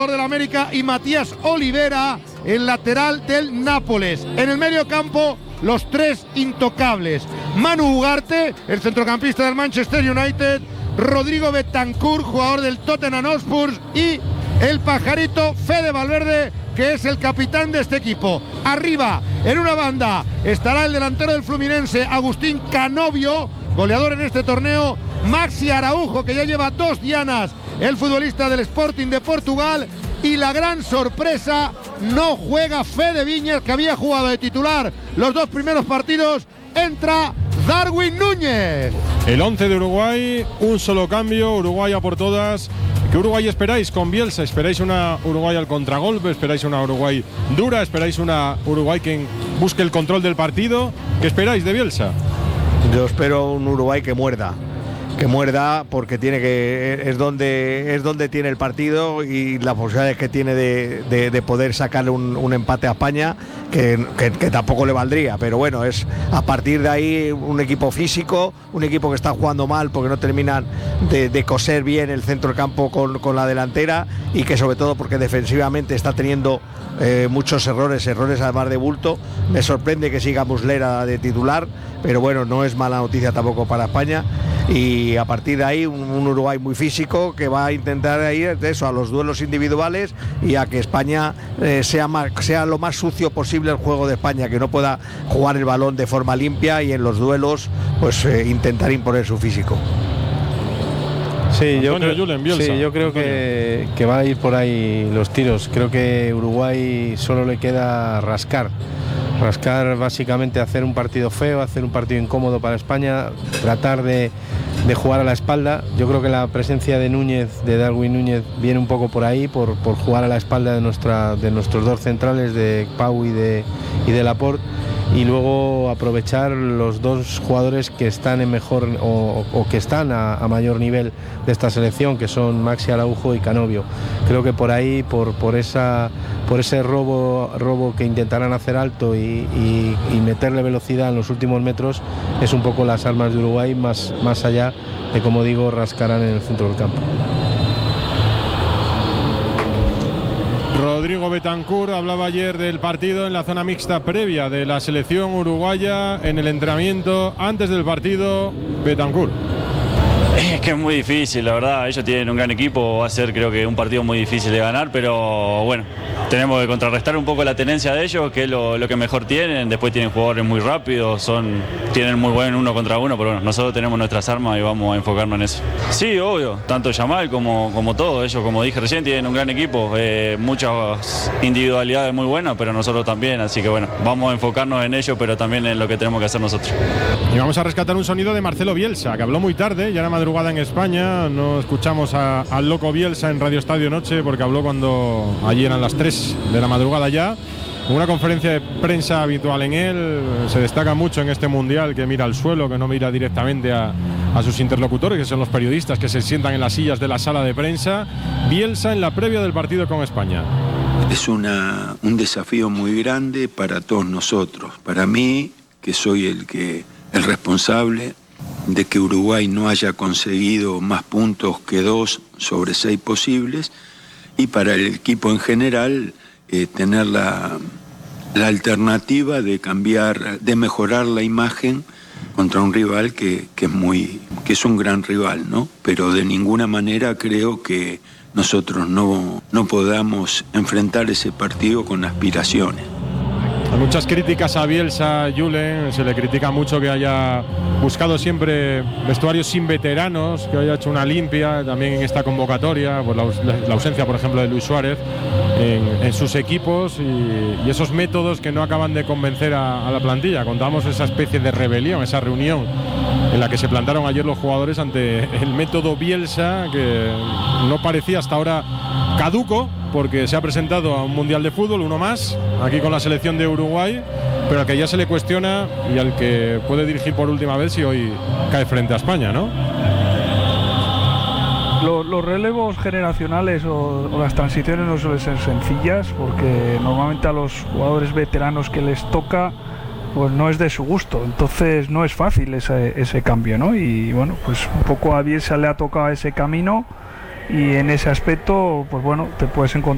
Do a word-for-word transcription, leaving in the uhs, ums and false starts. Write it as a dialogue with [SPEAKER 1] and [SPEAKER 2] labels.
[SPEAKER 1] del América, y Matías Olivera, el lateral del Nápoles. En el medio campo, los tres intocables: Manu Ugarte, el centrocampista del Manchester United; Rodrigo Bentancur, jugador del Tottenham Hotspur; y el pajarito Fede Valverde, que es el capitán de este equipo. Arriba, en una banda, estará el delantero del Fluminense, Agustín Canovio, goleador en este torneo; Maxi Araujo, que ya lleva dos dianas, el futbolista del Sporting de Portugal; y la gran sorpresa, no juega Fede Viñas, que había jugado de titular los dos primeros partidos. Entra Darwin Núñez.
[SPEAKER 2] El once de Uruguay, un solo cambio, Uruguay a por todas. ¿Qué Uruguay esperáis con Bielsa? ¿Esperáis una Uruguay al contragolpe? ¿Esperáis una Uruguay dura? ¿Esperáis una Uruguay que busque el control del partido? ¿Qué esperáis de Bielsa?
[SPEAKER 3] Yo espero un Uruguay que muerda. Que muerda, porque tiene que es donde es donde tiene el partido y las posibilidades que tiene de, de, de poder sacarle un, un empate a España, que, que, que tampoco le valdría, pero bueno, es a partir de ahí un equipo físico, un equipo que está jugando mal porque no terminan de, de coser bien el centro del campo con, con la delantera, y que sobre todo porque defensivamente está teniendo eh, muchos errores, errores además de bulto. Me sorprende que siga Muslera de titular, pero bueno, no es mala noticia tampoco para España. Y a partir de ahí un, un Uruguay muy físico, que va a intentar ir de eso a los duelos individuales y a que España eh, sea, más, sea lo más sucio posible el juego de España, que no pueda jugar el balón de forma limpia y en los duelos pues eh, intentar imponer su físico.
[SPEAKER 4] Sí, yo creo, sí, yo creo que, que va a ir por ahí los tiros. Creo que Uruguay solo le queda rascar. Rascar, básicamente hacer un partido feo, hacer un partido incómodo para España, tratar de, de jugar a la espalda. Yo creo que la presencia de Núñez, de Darwin Núñez, viene un poco por ahí, por, por jugar a la espalda de, nuestra, de nuestros dos centrales, de Pau y de, y de Laporte, y luego aprovechar los dos jugadores que están en mejor o, o que están a, a mayor nivel de esta selección, que son Maxi Araujo y Canovio. Creo que por ahí, por, por, esa, por ese robo, robo que intentarán hacer alto y, y, y meterle velocidad en los últimos metros, es un poco las armas de Uruguay, más, más allá de, como digo, rascarán en el centro del campo.
[SPEAKER 2] Rodrigo Bentancur hablaba ayer del partido en la zona mixta previa de la selección uruguaya, en el entrenamiento antes del partido. Bentancur:
[SPEAKER 5] es que es muy difícil, la verdad. Ellos tienen un gran equipo, va a ser, creo que, un partido muy difícil de ganar, pero bueno, tenemos que contrarrestar un poco la tenencia de ellos, que es lo, lo que mejor tienen. Después tienen jugadores muy rápidos, son, tienen muy buen uno contra uno, pero bueno, nosotros tenemos nuestras armas y vamos a enfocarnos en eso. Sí, obvio, tanto Yamal como, como todo, ellos, como dije recién, tienen un gran equipo, eh, muchas individualidades muy buenas, pero nosotros también, así que bueno, vamos a enfocarnos en ellos, pero también en lo que tenemos que hacer nosotros.
[SPEAKER 2] Y vamos a rescatar un sonido de Marcelo Bielsa, que habló muy tarde, ya era madrugada en España. No escuchamos a, al loco Bielsa en Radio Estadio Noche, porque habló cuando allí eran las tres de la madrugada ya. Una conferencia de prensa habitual en él. Se destaca mucho en este mundial que mira al suelo, que no mira directamente a, a sus interlocutores, que son los periodistas que se sientan en las sillas de la sala de prensa. Bielsa en la previa del partido con España:
[SPEAKER 6] es una, un desafío muy grande para todos nosotros, para mí, que soy el, que, el responsable de que Uruguay no haya conseguido más puntos que dos sobre seis posibles, y para el equipo en general eh, tener la, la alternativa de cambiar, de mejorar la imagen contra un rival que, que es muy, que es un gran rival, ¿no? Pero de ninguna manera creo que nosotros no, no podamos enfrentar ese partido con aspiraciones.
[SPEAKER 2] Hay muchas críticas a Bielsa, Julen. Se le critica mucho que haya buscado siempre vestuarios sin veteranos, que haya hecho una limpia también en esta convocatoria, por la, la ausencia, por ejemplo, de Luis Suárez en, en sus equipos, y, y esos métodos que no acaban de convencer a, a la plantilla. Contamos esa especie de rebelión, esa reunión en la que se plantaron ayer los jugadores ante el método Bielsa, que no parecía hasta ahora caduco, porque se ha presentado a un mundial de fútbol, uno más, aquí con la selección de Uruguay, pero al que ya se le cuestiona y al que puede dirigir por última vez si hoy cae frente a España, ¿no?
[SPEAKER 7] Los, los relevos generacionales o, o las transiciones no suelen ser sencillas, porque normalmente a los jugadores veteranos que les toca, pues no es de su gusto, entonces no es fácil ese, ese cambio, ¿no? Y bueno, pues un poco a Bielsa le ha tocado ese camino, y en ese aspecto, pues bueno, te puedes encontrar